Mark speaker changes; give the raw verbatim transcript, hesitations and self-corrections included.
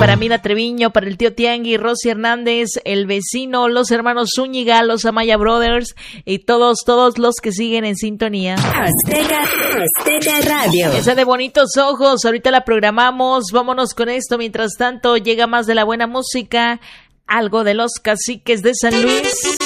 Speaker 1: para Mina Treviño, para el tío Tiangui, Rosy Hernández, el vecino, los hermanos Zúñiga, los Amaya Brothers y todos, todos los que siguen en sintonía.
Speaker 2: Azteca, Azteca Radio.
Speaker 1: Esa de Bonitos Ojos, ahorita la programamos, vámonos con esto, mientras tanto llega más de la buena música, algo de los Caciques de San Luis.